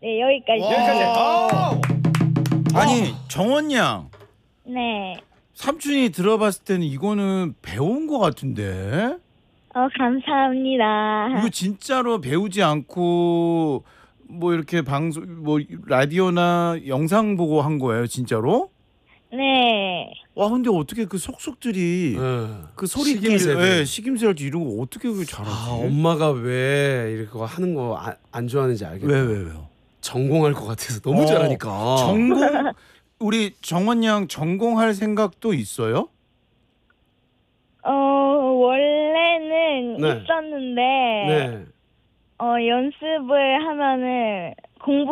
네, 여기까지. 여기까지. 아니 정원 양 네. 삼촌이 들어봤을 때는 이거는 배운 거 같은데 감사합니다. 이거 진짜로 배우지 않고 뭐 이렇게 방송 뭐 라디오나 영상 보고 한 거예요 진짜로? 네. 와 근데 어떻게 그 속속들이 그 소리끼리 식임새들. 식임새를 이런 거 어떻게 그렇게 잘하지? 엄마가 왜 이렇게 하는 거 안 좋아하는지 알겠다. 왜요? 전공할 것 같아서 너무 잘하니까. 전공 우리 정원 양 전공할 생각도 있어요? 원래는 네. 있었는데 네. 연습을 하면은 공부